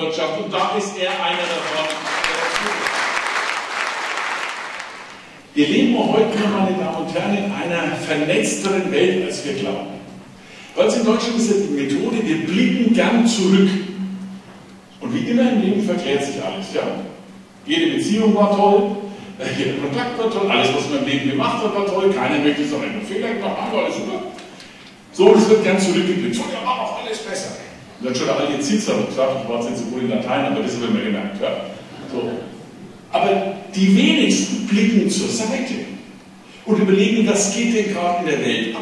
Wirtschaft und da ist er einer davon. Wir leben heute, meine Damen und Herren, in einer vernetzteren Welt, als wir glauben. Bei uns in Deutschland ist ja die Methode, wir blicken gern zurück. Und wie immer im Leben verklärt sich alles. Ja? Jede Beziehung war toll, jeder Kontakt war toll, alles, was man im Leben gemacht hat, war toll, keiner möchte so einen Fehler gemacht haben, alles super. So, es wird gern zurückgeblickt. So, ja, war doch alles besser. Und dann schon der alte Cicero gesagt, ich war jetzt nicht so gut in Latein, aber das habe ich mir gemerkt. Ja? So. Aber die wenigsten blicken zur Seite und überlegen, was geht denn gerade in der Welt ab.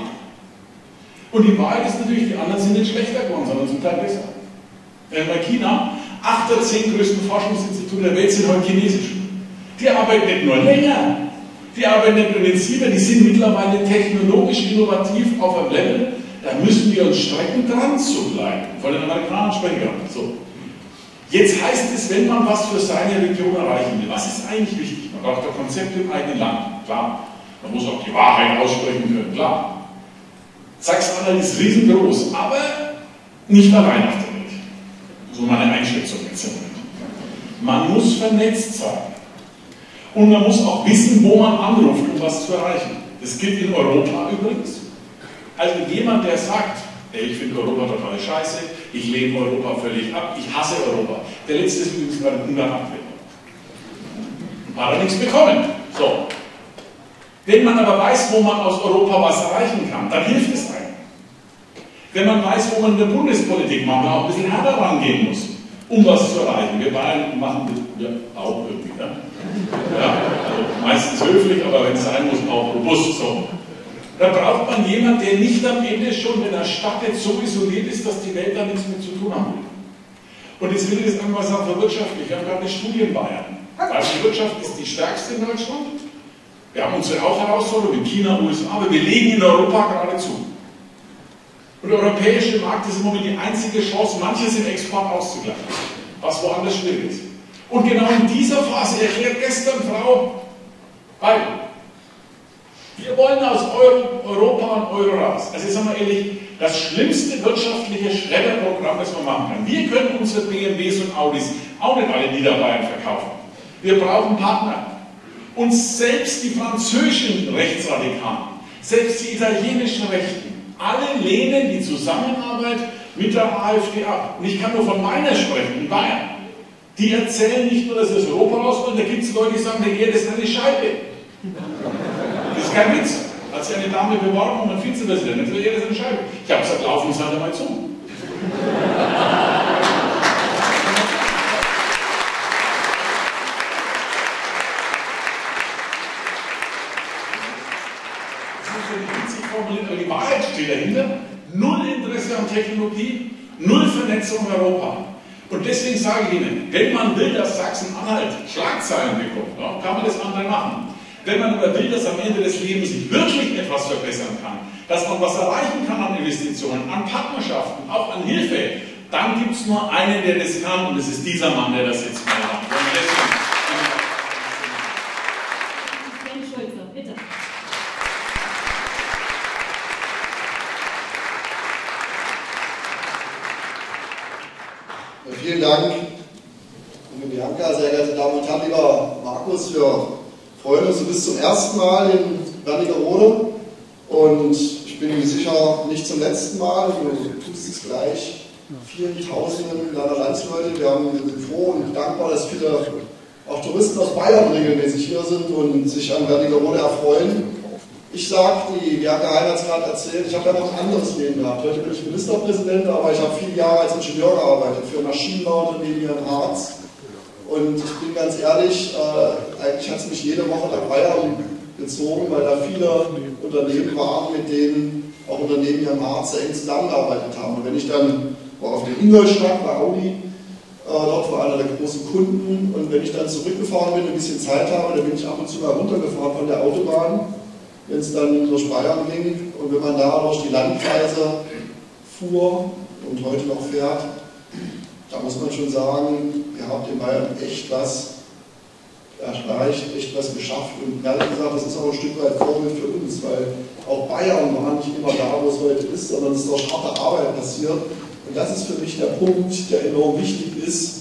Und die Wahrheit ist natürlich, die anderen sind nicht schlechter geworden, sondern zum Teil besser. Bei China, 8 der 10 größten Forschungsinstitute der Welt sind heute chinesisch. Die arbeiten nicht nur länger, die arbeiten nicht nur intensiver, die sind mittlerweile technologisch innovativ auf einem Level, da müssen wir uns strecken, dran zu bleiben. Von den Amerikanern sprechen wir. So. Jetzt heißt es, wenn man was für seine Region erreichen will, was ist eigentlich wichtig? Man braucht ein Konzept im eigenen Land, klar. Man muss auch die Wahrheit aussprechen können, klar. Sachsen-Anhalt ist riesengroß, aber nicht allein auf der Welt. So meine Einschätzung jetzt im Moment. Man muss vernetzt sein. Und man muss auch wissen, wo man anruft, um was zu erreichen. Das gilt in Europa übrigens. Also jemand, der sagt, ich finde Europa total scheiße, ich lehne Europa völlig ab, ich hasse Europa. Der letzte ist übrigens gerade in Ungarn abgelehnt. Hat er nichts bekommen. So. Wenn man aber weiß, wo man aus Europa was erreichen kann, dann hilft es einem. Wenn man weiß, wo man in der Bundespolitik manchmal auch ein bisschen härter rangehen muss, um was zu erreichen. Wir Bayern machen das ja auch irgendwie. Ja? Ja, also meistens höflich, aber wenn es sein muss, auch robust. So. Da braucht man jemanden, der nicht am Ende schon, wenn er startet, so isoliert ist, dass die Welt da nichts mit zu tun haben will. Und jetzt will ich das einmal sagen, wirtschaftlich. Wir haben gerade eine Studie in Bayern. Also die Wirtschaft ist die stärkste in Deutschland. Wir haben unsere auch Herausforderungen in China, USA, aber wir legen in Europa gerade zu. Und der europäische Markt ist im Moment die einzige Chance, manches im Export auszugleichen, was woanders schwierig ist. Und genau in dieser Phase erklärt gestern Frau Biden, wir wollen aus Europa und Euro raus. Also sagen wir ehrlich, das schlimmste wirtschaftliche Schredderprogramm, das man machen kann. Wir können unsere BMWs und Audis auch nicht alle in Niederbayern verkaufen. Wir brauchen Partner. Und selbst die französischen Rechtsradikalen, selbst die italienischen Rechten, alle lehnen die Zusammenarbeit mit der AfD ab. Und ich kann nur von meiner sprechen, in Bayern. Die erzählen nicht nur, dass sie aus Europa raus wollen, da gibt es Leute, die sagen, der Erde ist eine Scheibe. Das ist kein Witz. Hat sich eine Dame beworben und ein Vizepräsident, der Erde ist eine Scheibe. Ich habe gesagt, laufen Sie halt einmal zu. Aber die Wahrheit steht dahinter, null Interesse an Technologie, null Vernetzung in Europa. Und deswegen sage ich Ihnen, wenn man will, dass Sachsen-Anhalt Schlagzeilen bekommt, ja, kann man das andere machen. Wenn man aber will, dass am Ende des Lebens sich wirklich etwas verbessern kann, dass man was erreichen kann an Investitionen, an Partnerschaften, auch an Hilfe, dann gibt es nur einen, der das kann, und das ist dieser Mann, der das jetzt mal macht. Vielen Dank, liebe Bianca, sehr geehrte Damen und Herren, lieber Markus. Wir freuen uns, du bist zum ersten Mal in Wernigerode und ich bin mir sicher, nicht zum letzten Mal. Du tust es gleich vielen Tausenden deiner Landsleute. Wir sind froh und dankbar, dass viele auch Touristen aus Bayern regelmäßig hier sind und sich an Wernigerode erfreuen. Ich sage, die Bianca Hein hat es gerade erzählt, ich habe ja noch ein anderes Leben gehabt. Heute bin ich Ministerpräsident, aber ich habe viele Jahre als Ingenieur gearbeitet für Maschinenbauunternehmen hier in Harz. Und ich bin ganz ehrlich, eigentlich hat es mich jede Woche nach Bayern gezogen, weil da viele Unternehmen waren, mit denen auch Unternehmen hier im Harz sehr eng zusammengearbeitet haben. Und wenn ich dann auf der Ingolstadt bei Audi, dort war einer der großen Kunden, und wenn ich dann zurückgefahren bin, ein bisschen Zeit habe, dann bin ich ab und zu mal runtergefahren von der Autobahn, wenn es dann durch Bayern ging, und wenn man da durch die Landkreise fuhr und heute noch fährt, da muss man schon sagen, ihr habt in Bayern echt was erreicht, echt was geschafft, und ehrlich gesagt, das ist auch ein Stück weit Vorbild für uns, weil auch Bayern war nicht immer da, wo es heute ist, sondern es ist durch harte Arbeit passiert, und das ist für mich der Punkt, der enorm wichtig ist.